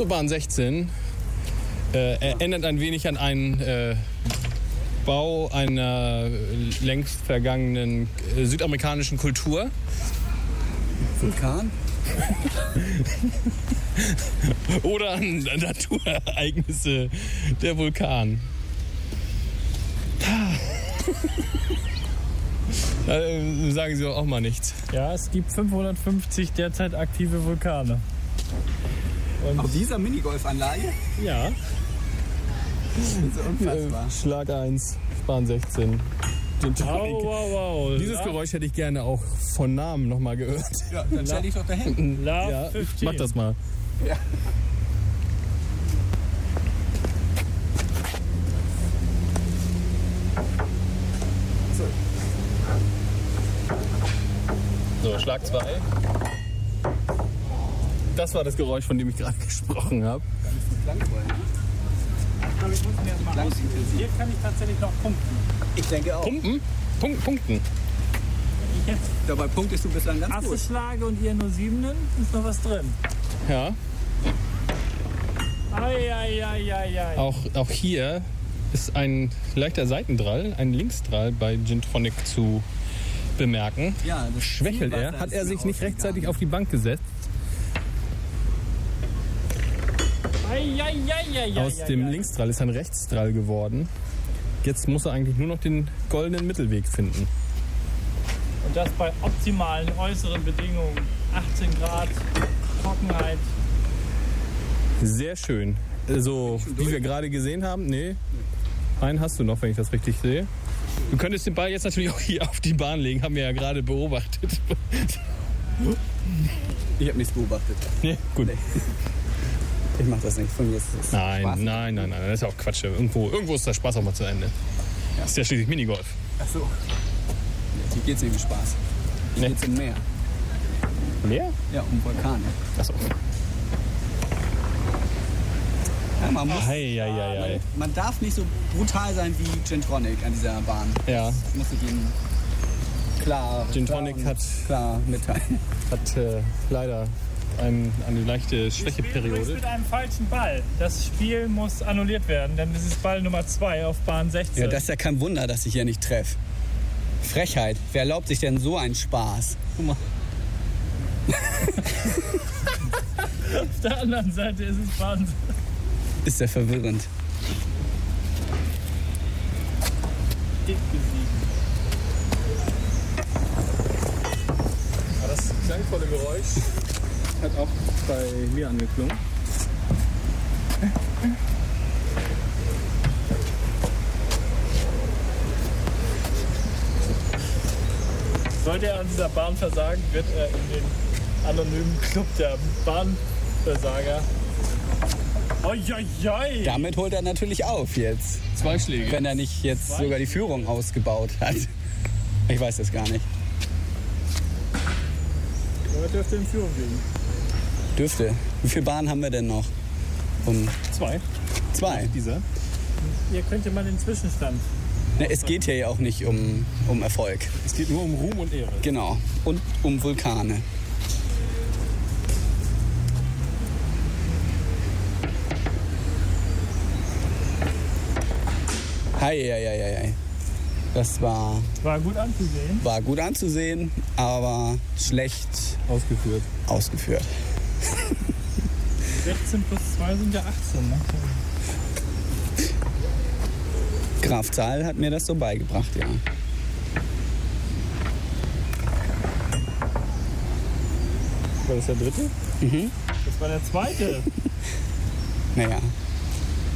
Autobahn 16 erinnert ein wenig an einen Bau einer längst vergangenen südamerikanischen Kultur. Vulkan? Oder an Naturereignisse, der Vulkan. Sagen Sie doch auch mal nichts. Ja, es gibt 550 derzeit aktive Vulkane. Und Auf dieser Minigolfanlage? ja, Das ist unfassbar. Schlag 1, Bahn 16. wow. Dieses Geräusch hätte ich gerne auch von Namen nochmal gehört. Ja, dann stell dich doch dahin. Love Ja, 15. mach das mal. Ja. So, Schlag 2. Das war das Geräusch, von dem ich gerade gesprochen habe. Klangvoll, ne? Ich glaube, ich muss mir jetzt mal Klangintensiv. Hier kann ich tatsächlich noch punkten. Ich denke auch. Punkten? Punkten. Ich jetzt Dabei punktest du bislang ganz Asse gut. schlage und ihr nur Siebenen, ist noch was drin. Ja. Ei. Auch hier ist ein leichter Seitendrall, ein Linksdrall bei Gintronic zu bemerken. Ja, das Schwächelt er? Zielwasser Hat ist er mir sich nicht ausgegangen. rechtzeitig auf die Bank gesetzt? Aus dem Linksdrall ist ein Rechtsdrall geworden. Jetzt muss er eigentlich nur noch den goldenen Mittelweg finden. Und das bei optimalen äußeren Bedingungen. 18 Grad, Trockenheit. Sehr schön. So, wie wir gerade gesehen haben, nee. Einen hast du noch, wenn ich das richtig sehe. Du könntest den Ball jetzt natürlich auch hier auf die Bahn legen, haben wir ja gerade beobachtet. Ich habe nichts beobachtet. Nee, gut. Ich mach das nicht. Von mir ist es Spaß. Nein, das ist ja auch Quatsch. Irgendwo ist der Spaß auch mal zu Ende. Das ist ja schließlich Minigolf. Ach so. Hier geht's nicht um Spaß. Hier Nee. geht's um Meer. Mehr? Ja, um Vulkane. Achso. Ja, man muss, Ei. man darf nicht so brutal sein wie Gintronic an dieser Bahn. Ja, Muss ich Ihnen klar Gintronic mitteilen. hat leider eine leichte Übrigens Schwächeperiode. mit einem falschen Ball. Das Spiel muss annulliert werden, denn das ist Ball Nummer 2 auf Bahn 16. Ja, das ist ja kein Wunder, dass ich hier nicht treffe. Frechheit. Wer erlaubt sich denn so einen Spaß? Guck mal. Auf der anderen Seite ist es Bahn. Ist ja verwirrend. Dick besiegen. Das klangvolle Geräusch hat auch bei mir angeklungen. Sollte er an dieser Bahn versagen, wird er in den anonymen Club der Bahnversager. Oi. Damit holt er natürlich auf jetzt. 2 Schläge. Wenn er nicht jetzt sogar die Führung ausgebaut hat. Ich weiß das gar nicht. Er dürfte in Führung gehen. Dürfte. Wie viele Bahnen haben wir denn noch? 2. 2. Dieser. Hier könnte man den Zwischenstand. Ne, es geht hier ja auch nicht um Erfolg. Es geht nur um Ruhm und Ehre. Genau. Und um Vulkane. Hei. Das war War gut anzusehen, aber schlecht ausgeführt. 16 plus 2 sind ja 18. Ne? Graf Zahl hat mir das so beigebracht, ja. War das der dritte? Das war der zweite. Naja,